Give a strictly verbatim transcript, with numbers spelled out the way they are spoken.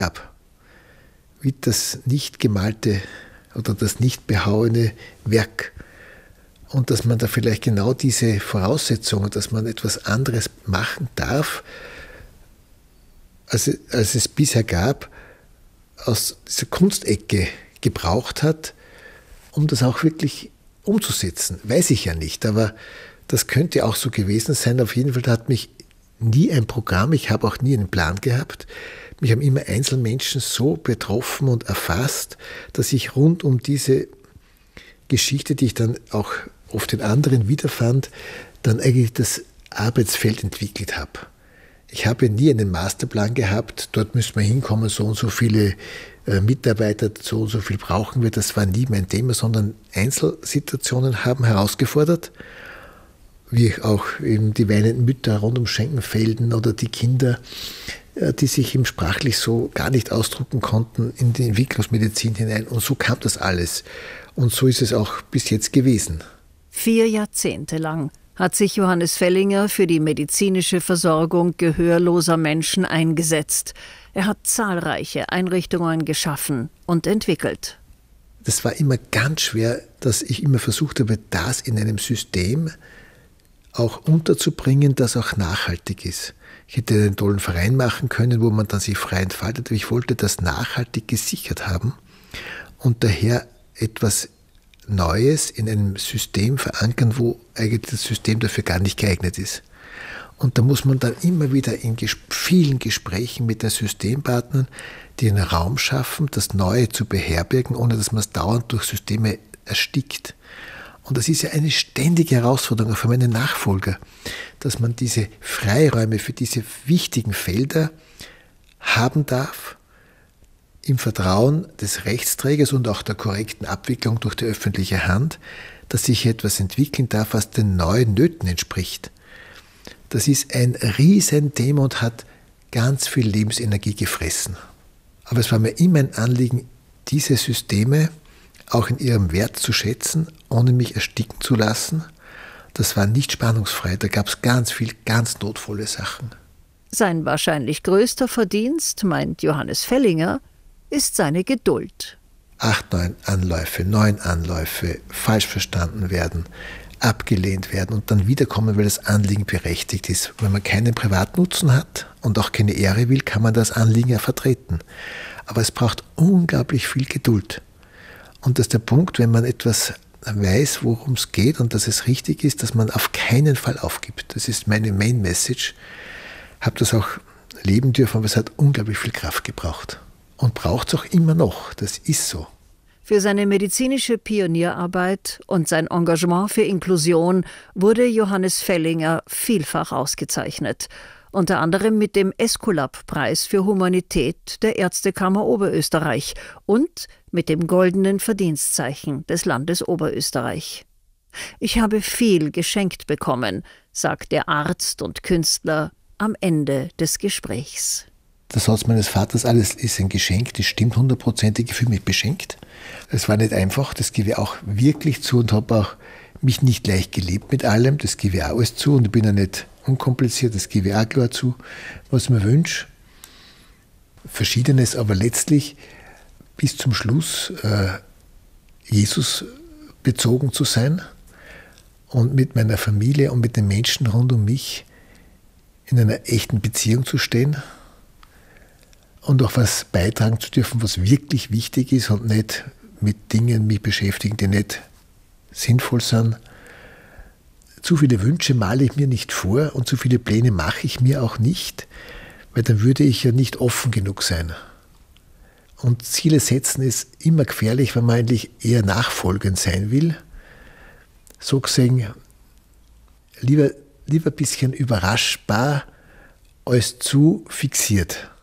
ab, wie das nicht gemalte oder das nicht behauene Werk. Und dass man da vielleicht genau diese Voraussetzungen, dass man etwas anderes machen darf, als, als es bisher gab, aus dieser Kunstecke gebraucht hat, um das auch wirklich umzusetzen. Weiß ich ja nicht, aber das könnte auch so gewesen sein. Auf jeden Fall hat mich nie ein Programm, ich habe auch nie einen Plan gehabt. Mich haben immer Einzelmenschen so betroffen und erfasst, dass ich rund um diese Geschichte, die ich dann auch oft in anderen wiederfand, dann eigentlich das Arbeitsfeld entwickelt habe. Ich habe nie einen Masterplan gehabt, dort müssen wir hinkommen, so und so viele äh, Mitarbeiter, so und so viel brauchen wir, das war nie mein Thema, sondern Einzelsituationen haben herausgefordert, wie auch eben die weinenden Mütter rund um Schenkenfelden oder die Kinder, äh, die sich eben sprachlich so gar nicht ausdrucken konnten in die Entwicklungsmedizin hinein. Und so kam das alles. Und so ist es auch bis jetzt gewesen. Vier Jahrzehnte lang hat sich Johannes Fellinger für die medizinische Versorgung gehörloser Menschen eingesetzt. Er hat zahlreiche Einrichtungen geschaffen und entwickelt. Das war immer ganz schwer, dass ich immer versucht habe, das in einem System auch unterzubringen, das auch nachhaltig ist. Ich hätte einen tollen Verein machen können, wo man dann sich frei entfaltet, aber ich wollte das nachhaltig gesichert haben und daher etwas Neues in einem System verankern, wo eigentlich das System dafür gar nicht geeignet ist. Und da muss man dann immer wieder in ges- vielen Gesprächen mit den Systempartnern, die einen Raum schaffen, das Neue zu beherbergen, ohne dass man es dauernd durch Systeme erstickt. Und das ist ja eine ständige Herausforderung auch für meine Nachfolger, dass man diese Freiräume für diese wichtigen Felder haben darf, im Vertrauen des Rechtsträgers und auch der korrekten Abwicklung durch die öffentliche Hand, dass sich etwas entwickeln darf, was den neuen Nöten entspricht. Das ist ein Riesenthema und hat ganz viel Lebensenergie gefressen. Aber es war mir immer ein Anliegen, diese Systeme auch in ihrem Wert zu schätzen, ohne mich ersticken zu lassen. Das war nicht spannungsfrei, da gab es ganz viel, ganz notvolle Sachen. Sein wahrscheinlich größter Verdienst, meint Johannes Fellinger, ist seine Geduld. Acht, neun Anläufe, neun Anläufe, falsch verstanden werden, abgelehnt werden und dann wiederkommen, weil das Anliegen berechtigt ist. Wenn man keinen Privatnutzen hat und auch keine Ehre will, kann man das Anliegen ja vertreten. Aber es braucht unglaublich viel Geduld. Und das ist der Punkt, wenn man etwas weiß, worum es geht und dass es richtig ist, dass man auf keinen Fall aufgibt. Das ist meine Main Message. Ich habe das auch leben dürfen, aber es hat unglaublich viel Kraft gebraucht. Und braucht es auch immer noch. Das ist so. Für seine medizinische Pionierarbeit und sein Engagement für Inklusion wurde Johannes Fellinger vielfach ausgezeichnet. Unter anderem mit dem Esculap-Preis für Humanität der Ärztekammer Oberösterreich und mit dem Goldenen Verdienstzeichen des Landes Oberösterreich. Ich habe viel geschenkt bekommen, sagt der Arzt und Künstler am Ende des Gesprächs. Das Haus meines Vaters, alles ist ein Geschenk, das stimmt hundertprozentig, ich fühle mich beschenkt. Es war nicht einfach, das gebe ich auch wirklich zu und habe auch mich nicht leicht gelebt mit allem, das gebe ich auch alles zu und ich bin ja nicht unkompliziert, das gebe ich auch klar zu, was ich mir wünsche. Verschiedenes, aber letztlich bis zum Schluss äh, Jesus bezogen zu sein und mit meiner Familie und mit den Menschen rund um mich in einer echten Beziehung zu stehen. Und auch was beitragen zu dürfen, was wirklich wichtig ist und nicht mit Dingen mich beschäftigen, die nicht sinnvoll sind. Zu viele Wünsche male ich mir nicht vor und zu viele Pläne mache ich mir auch nicht, weil dann würde ich ja nicht offen genug sein. Und Ziele setzen ist immer gefährlich, wenn man eigentlich eher nachfolgend sein will. So gesehen, lieber, lieber ein bisschen überraschbar als zu fixiert.